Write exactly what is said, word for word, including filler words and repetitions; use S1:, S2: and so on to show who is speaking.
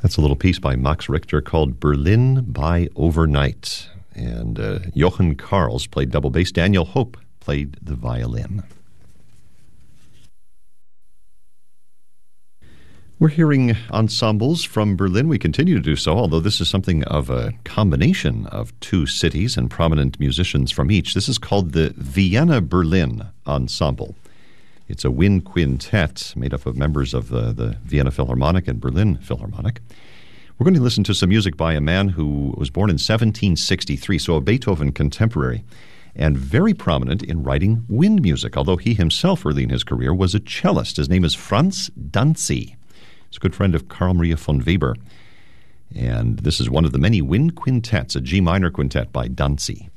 S1: That's a little piece by Max Richter called Berlin by Overnight. And uh, Jochen Karls played double bass. Daniel Hope played the violin. We're hearing ensembles from Berlin. We continue to do so, although this is something of a combination of two cities and prominent musicians from each. This is called the Vienna Berlin Ensemble. It's a wind quintet made up of members of the, the Vienna Philharmonic and Berlin Philharmonic. We're going to listen to some music by a man who was born in seventeen sixty-three, so a Beethoven contemporary, and very prominent in writing wind music, although he himself early in his career was a cellist. His name is Franz Danzi. He's a good friend of Carl Maria von Weber. And this is one of the many wind quintets, a G minor quintet by Danzi.